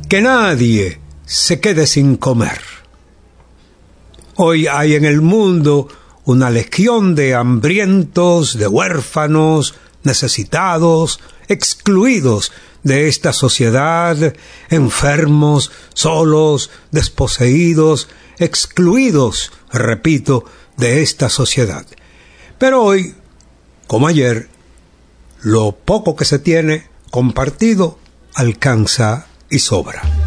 que nadie se quede sin comer. Hoy hay en el mundo una legión de hambrientos, de huérfanos, necesitados, excluidos de esta sociedad, enfermos, solos, desposeídos, excluidos, repito, de esta sociedad. Pero hoy, como ayer, lo poco que se tiene compartido alcanza y sobra.